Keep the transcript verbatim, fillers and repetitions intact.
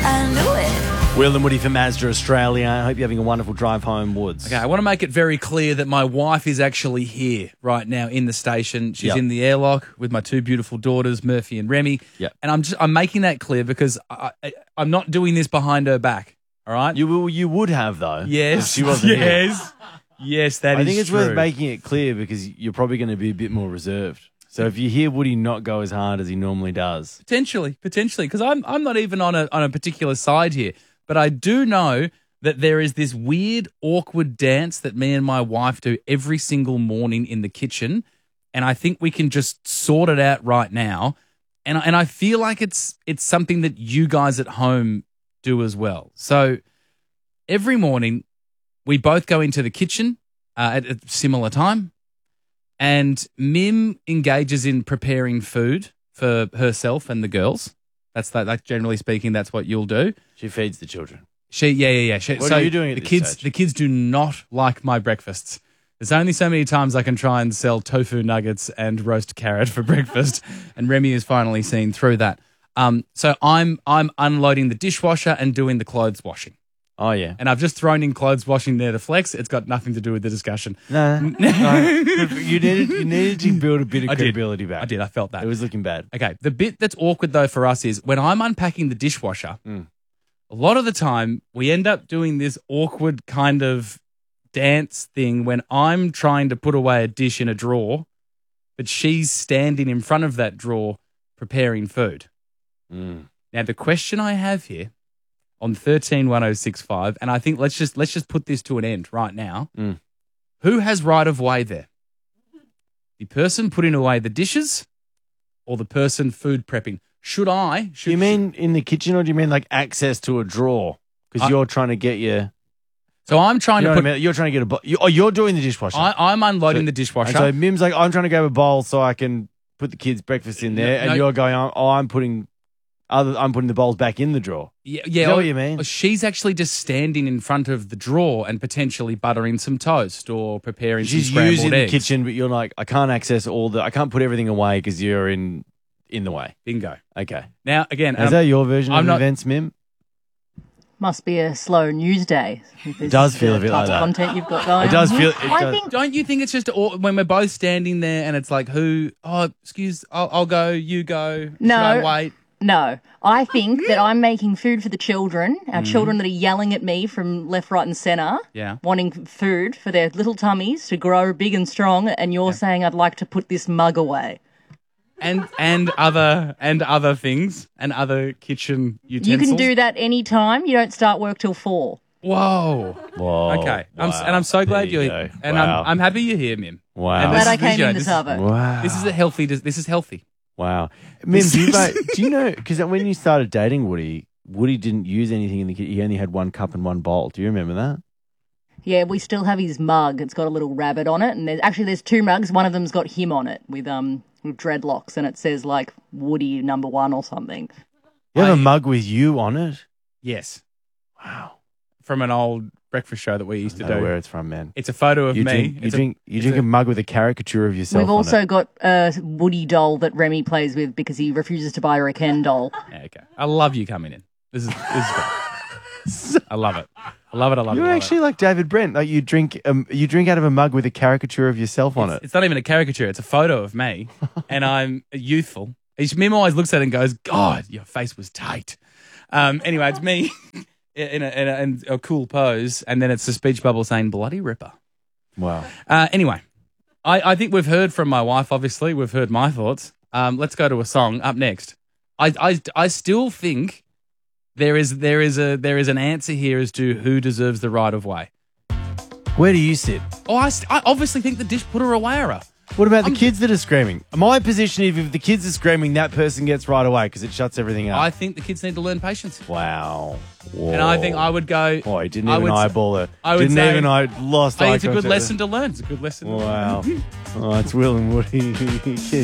I knew it. Will and Woody from Mazda Australia. I hope you're having a wonderful drive home, Woods. Okay, I want to make it very clear that my wife is actually here right now in the station. She's Yep. in the airlock with my two beautiful daughters, Murphy and Remy. Yep. And I'm just I'm making that clear because I, I, I'm not doing this behind her back. All right? You will, you would have, though. yes. if she wasn't here. yes. Yes, that is I think it's true. worth making it clear because you're probably going to be a bit more reserved. So if you hear Woody not go as hard as he normally does. Potentially, potentially, because I'm I'm not even on a on a particular side here, but I do know that there is this weird, awkward dance that me and my wife do every single morning in the kitchen, and I think we can just sort it out right now, and and I feel like it's it's something that you guys at home do as well. So every morning we both go into the kitchen uh, at a similar time. And Mim engages in preparing food for herself and the girls. That's that. Like generally speaking, that's what you'll do. She feeds the children. She, yeah, yeah, yeah. She, What so are you doing at the this kids? stage? The kids do not like my breakfasts. There's only so many times I can try and sell tofu nuggets and roast carrot for breakfast, and Remy has finally seen through that. Um, so I'm I'm unloading the dishwasher and doing the clothes washing. Oh, yeah. And I've just thrown in clothes washing there to flex. It's got nothing to do with the discussion. No, no. you, needed, you needed to build a bit of I did. credibility back. I did. I felt that. It was looking bad. Okay, the bit that's awkward though for us is when I'm unpacking the dishwasher, Mm. a lot of the time we end up doing this awkward kind of dance thing when I'm trying to put away a dish in a drawer, but she's standing in front of that drawer preparing food. Mm. Now, the question I have here on thirteen one oh six five, and I think let's just let's just put this to an end right now. Mm. Who has right of way there? The person putting away the dishes or the person food prepping? Should I? Should, Do you mean in the kitchen or do you mean like access to a drawer? Because I- you're trying to get your... So I'm trying You know to what put. I mean? You're trying to get a... Bo- you, oh, you're doing the dishwasher. I, I'm unloading So- the dishwasher. And so Mim's like, I'm trying to grab a bowl so I can put the kids' breakfast in there. No, and no. you're going, oh, I'm putting... Other, I'm putting the bowls back in the drawer. yeah, Is yeah. that or- what you mean? or She's actually just standing in front of the drawer and potentially buttering some toast or preparing She's some scrambled using eggs. the kitchen, but you're like, I can't access all the... I can't put everything away because you're in in the way. Bingo. Okay. Now again, Is um, that your version I'm of not- events, Mim? Must be a slow news day. It does feel a bit like that. Content you've got going. It does on. feel... It I does, think don't you think it's just aw- when we're both standing there and it's like, who? Oh, excuse, I'll, I'll go. You go. No. Should I wait? no. I think that I'm making food for the children, our Mm-hmm. children that are yelling at me from left, right, and centre. Yeah. Wanting food for their little tummies to grow big and strong, and you're saying I'd like to put this mug away. And and other and other things and other kitchen utensils. You can do that any time. You don't start work till four. Whoa. Whoa. Okay. I'm, s- Wow. and I'm so glad There you you're go. here. And Wow. I'm I'm happy you're here, Mim. Wow. And Glad this I is- came you know, in to this- serve it. Wow. This is a healthy. This is healthy. Wow. Mim, do you, mate, do you know, because when you started dating Woody, Woody didn't use anything in the kitchen. He only had one cup and one bowl. Do you remember that? Yeah, we still have his mug. It's got a little rabbit on it, and there's actually there's two mugs. One of them's got him on it with um with dreadlocks, and it says like Woody number one or something. You have I- a mug with you on it? Yes. Wow. From an old breakfast show that we used to I don't know do. where it's from, man. It's a photo of You me. drink, you It's a- drink, you it's drink a- a, mug with a caricature of yourself We've on also it. got a Woody doll that Remy plays with because he refuses to buy her a Ken doll. Yeah, okay. I love you coming in. This is this is great. I love it. I love it. I love it. You're I love actually it. like David Brent. Like you drink, um, you drink out of a mug with a caricature of yourself on It's, it. it's not even a caricature. It's a photo of me, and I'm youthful. Each Mim always looks at it and goes, "God, your face was tight." Um, anyway, it's me in a, in, a, in a cool pose, and then it's the speech bubble saying "bloody ripper." Wow. Uh, anyway, I, I think we've heard from my wife. Obviously, we've heard my thoughts. Um, let's go to a song up next. I, I, I still think there is there is a there is an answer here as to who deserves the right of way. Where do you sit? Oh, I, st- I obviously think the dish putter awarer. What about the I'm- kids that are screaming? My position is if the kids are screaming, that person gets right away because it shuts everything up. I think the kids need to learn patience, wow. and I think I would go. Oh, he didn't I even would s- eyeball it. I would didn't say- even I lost I eye think it's a good contact. lesson to learn. It's a good lesson. To learn. Wow. Oh, it's Will and Woody.